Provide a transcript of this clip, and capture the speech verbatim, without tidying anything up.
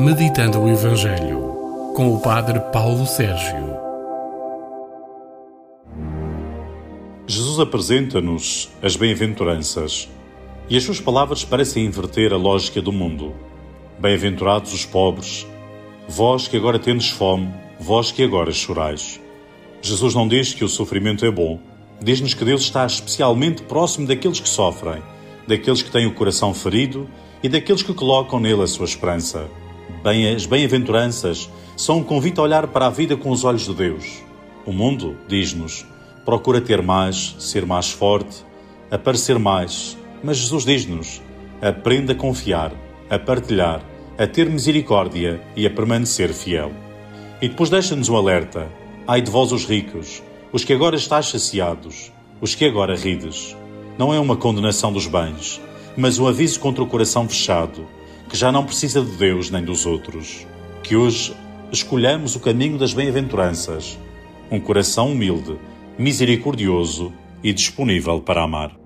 Meditando o Evangelho, com o Padre Paulo Sérgio. Jesus apresenta-nos as bem-aventuranças e as suas palavras parecem inverter a lógica do mundo. Bem-aventurados os pobres, vós que agora tendes fome, vós que agora chorais. Jesus não diz que o sofrimento é bom, diz-nos que Deus está especialmente próximo daqueles que sofrem, daqueles que têm o coração ferido e daqueles que colocam nele a sua esperança. Bem, as bem-aventuranças são um convite a olhar para a vida com os olhos de Deus. O mundo, diz-nos, procura ter mais, ser mais forte, aparecer mais. Mas Jesus diz-nos, aprenda a confiar, a partilhar, a ter misericórdia e a permanecer fiel. E depois deixa-nos um alerta. Ai de vós os ricos, os que agora estáis saciados, os que agora rides. Não é uma condenação dos bens, mas um aviso contra o coração fechado, que já não precisa de Deus nem dos outros. Que hoje escolhamos o caminho das bem-aventuranças, um coração humilde, misericordioso e disponível para amar.